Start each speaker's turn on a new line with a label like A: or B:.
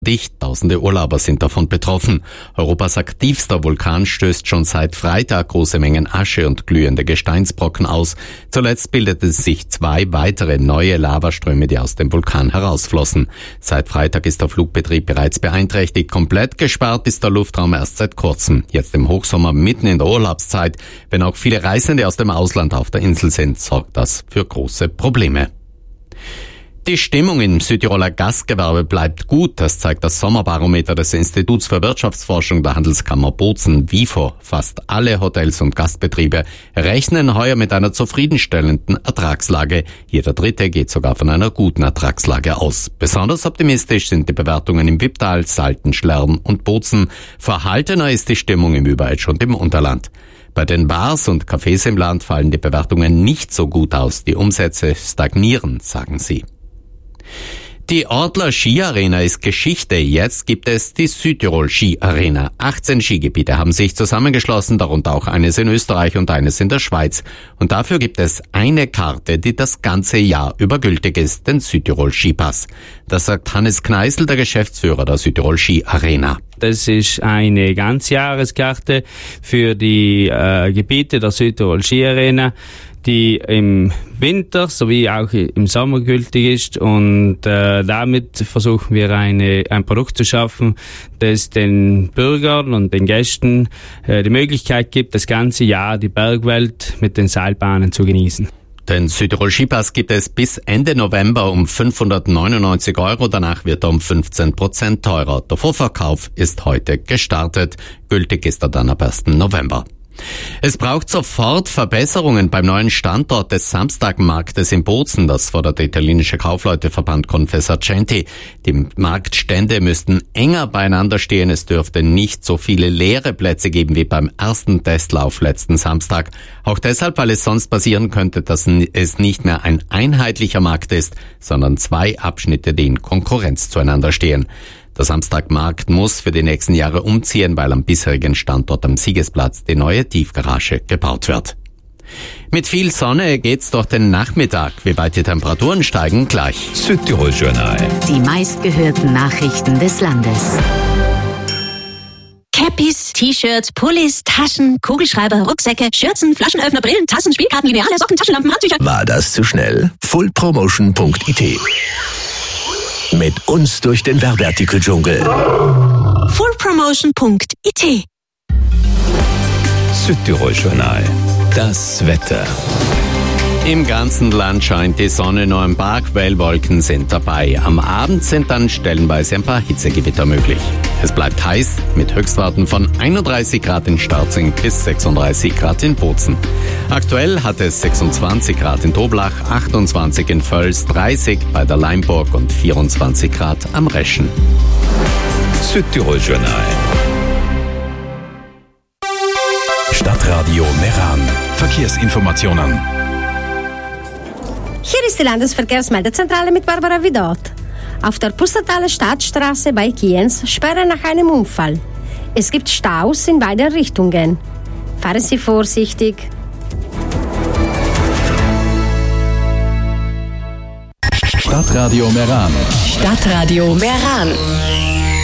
A: dicht. Tausende Urlauber sind davon betroffen. Europas aktivster Vulkan stößt schon seit Freitag große Mengen Asche und glühende Gesteinsbrocken aus. Zuletzt bildeten sich 2 weitere neue Lavaströme, die aus dem Vulkan herausflossen. Seit Freitag ist der Flugbetrieb bereits beeinträchtigt. Komplett gesperrt ist der Luftraum erst seit kurzem. Jetzt im Hochsommer, mitten in der Urlaubszeit. Wenn auch viele Reisende aus dem Ausland auf der Insel sind, sorgt das für große Probleme. Die Stimmung im Südtiroler Gastgewerbe bleibt gut, das zeigt das Sommerbarometer des Instituts für Wirtschaftsforschung der Handelskammer Bozen, WIFO. Fast alle Hotels und Gastbetriebe rechnen heuer mit einer zufriedenstellenden Ertragslage. Jeder Dritte geht sogar von einer guten Ertragslage aus. Besonders optimistisch sind die Bewertungen im Wipptal, Salten, Schlern und Bozen. Verhaltener ist die Stimmung im Überetsch und im Unterland. Bei den Bars und Cafés im Land fallen die Bewertungen nicht so gut aus. Die Umsätze stagnieren, sagen sie. Die Ortler Skiarena ist Geschichte. Jetzt gibt es die Südtirol Skiarena. 18 Skigebiete haben sich zusammengeschlossen, darunter auch eines in Österreich und eines in der Schweiz. Und dafür gibt es eine Karte, die das ganze Jahr über gültig ist, den Südtirol Skipass. Das sagt Hannes Kneißl, der Geschäftsführer der Südtirol Skiarena.
B: Das ist eine Ganzjahreskarte für die Gebiete der Südtirol Skiarena, die im Winter sowie auch im Sommer gültig ist, und damit versuchen wir ein Produkt zu schaffen, das den Bürgern und den Gästen die Möglichkeit gibt, das ganze Jahr die Bergwelt mit den Seilbahnen zu genießen.
A: Den Südtirol Skipass gibt es bis Ende November um 599 €, danach wird er um 15% teurer. Der Vorverkauf ist heute gestartet, gültig ist er dann ab 1. November. Es braucht sofort Verbesserungen beim neuen Standort des Samstagmarktes in Bozen, das fordert der italienische Kaufleuteverband Confesercenti. Die Marktstände müssten enger beieinander stehen, es dürfte nicht so viele leere Plätze geben wie beim ersten Testlauf letzten Samstag. Auch deshalb, weil es sonst passieren könnte, dass es nicht mehr ein einheitlicher Markt ist, sondern 2 Abschnitte, die in Konkurrenz zueinander stehen. Der Samstagmarkt muss für die nächsten Jahre umziehen, weil am bisherigen Standort am Siegesplatz die neue Tiefgarage gebaut wird. Mit viel Sonne geht's durch den Nachmittag. Wie weit die Temperaturen steigen, gleich.
C: Südtirol Journal.
D: Die meistgehörten Nachrichten des Landes. Cappies, T-Shirts, Pullis, Taschen, Kugelschreiber, Rucksäcke, Schürzen, Flaschenöffner, Brillen, Tassen, Spielkarten, Lineale, Socken, Taschenlampen, Handtücher.
C: War das zu schnell? fullpromotion.it. Mit uns durch den Werbeartikel-Dschungel.
D: fullpromotion.it.
C: Südtirol Journal. Das Wetter.
A: Im ganzen Land scheint die Sonne, nur ein paar Quellwolken sind dabei. Am Abend sind dann stellenweise ein paar Hitzegewitter möglich. Es bleibt heiß mit Höchstwerten von 31 Grad in Starzing bis 36 Grad in Bozen. Aktuell hat es 26 Grad in Toblach, 28 in Völs, 30 bei der Leimburg und 24 Grad am Reschen.
C: Südtirol Journal. Stadtradio Meran. Verkehrsinformationen.
E: Hier ist die Landesverkehrsmeldezentrale mit Barbara Widot. Auf der Pustertaler Stadtstraße bei Kienz Sperre nach einem Unfall. Es gibt Staus in beide Richtungen. Fahren Sie vorsichtig.
C: Stadtradio Meran.
D: Stadtradio Meran.